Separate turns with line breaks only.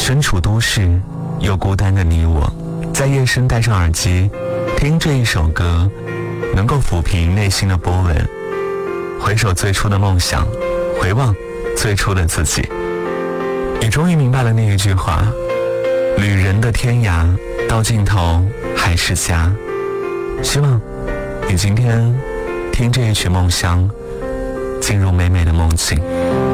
身处都市又孤单的你我，在夜深戴上耳机听这一首歌，能够抚平内心的波纹，回首最初的梦想，回望最初的自己。你终于明白了那一句话，旅人的天涯到尽头还是家。希望你今天听这一曲梦乡，进入美美的梦境。